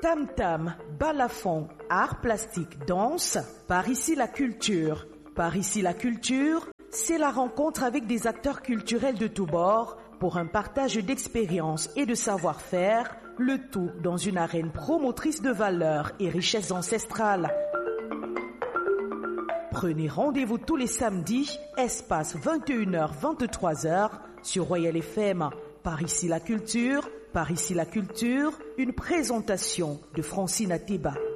Tam-tam, balafon, art plastique, danse, par ici la culture. Par ici la culture, c'est la rencontre avec des acteurs culturels de tous bords pour un partage d'expériences et de savoir-faire, le tout dans une arène promotrice de valeurs et richesses ancestrales. Prenez rendez-vous tous les samedis, espace 21h-23h sur Royal FM. Par ici la culture, une présentation de Francine Ateba.